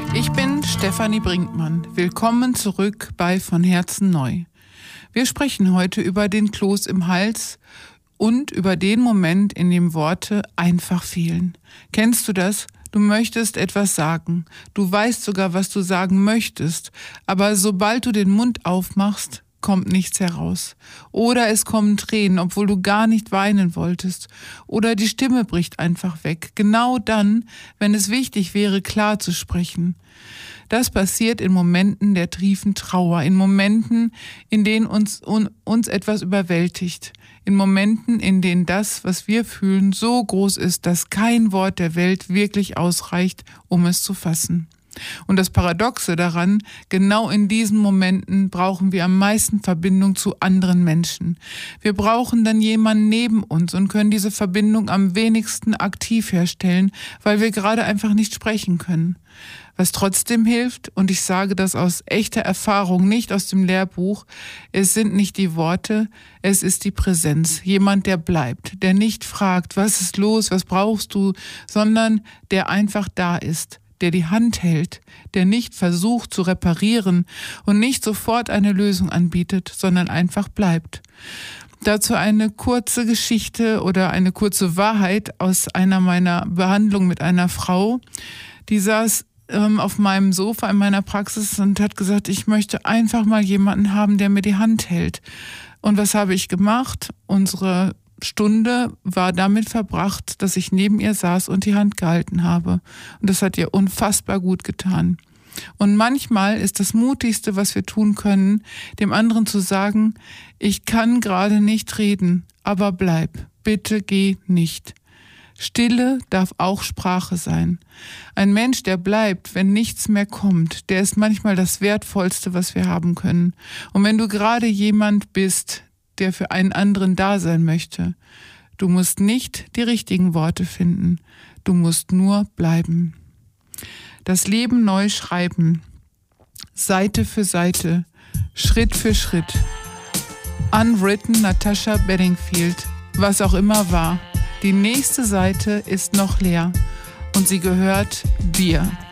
Ich bin Stefanie Brinkmann. Willkommen zurück bei Von Herzen neu. Wir sprechen heute über den Kloß im Hals und über den Moment, in dem Worte einfach fehlen. Kennst du das? Du möchtest etwas sagen. Du weißt sogar, was du sagen möchtest. Aber sobald du den Mund aufmachst, kommt nichts heraus. Oder es kommen Tränen, obwohl du gar nicht weinen wolltest. Oder die Stimme bricht einfach weg. Genau dann, wenn es wichtig wäre, klar zu sprechen. Das passiert in Momenten der tiefen Trauer, in Momenten, in denen uns etwas überwältigt, in Momenten, in denen das, was wir fühlen, so groß ist, dass kein Wort der Welt wirklich ausreicht, um es zu fassen. Und das Paradoxe daran, genau in diesen Momenten brauchen wir am meisten Verbindung zu anderen Menschen. Wir brauchen dann jemanden neben uns und können diese Verbindung am wenigsten aktiv herstellen, weil wir gerade einfach nicht sprechen können. Was trotzdem hilft, und ich sage das aus echter Erfahrung, nicht aus dem Lehrbuch, es sind nicht die Worte, es ist die Präsenz. Jemand, der bleibt, der nicht fragt, was ist los, was brauchst du, sondern der einfach da ist, der die Hand hält, der nicht versucht zu reparieren und nicht sofort eine Lösung anbietet, sondern einfach bleibt. Dazu eine kurze Geschichte oder eine kurze Wahrheit aus einer meiner Behandlungen mit einer Frau, die saß auf meinem Sofa in meiner Praxis und hat gesagt, ich möchte einfach mal jemanden haben, der mir die Hand hält. Und was habe ich gemacht? Unsere Stunde war damit verbracht, dass ich neben ihr saß und die Hand gehalten habe. Und das hat ihr unfassbar gut getan. Und manchmal ist das Mutigste, was wir tun können, dem anderen zu sagen, ich kann gerade nicht reden, aber bleib, bitte geh nicht. Stille darf auch Sprache sein. Ein Mensch, der bleibt, wenn nichts mehr kommt, der ist manchmal das Wertvollste, was wir haben können. Und wenn du gerade jemand bist, der für einen anderen da sein möchte, du musst nicht die richtigen Worte finden, du musst nur bleiben. Das Leben neu schreiben, Seite für Seite, Schritt für Schritt. Unwritten Natasha Bedingfield, was auch immer war. Die nächste Seite ist noch leer und sie gehört dir.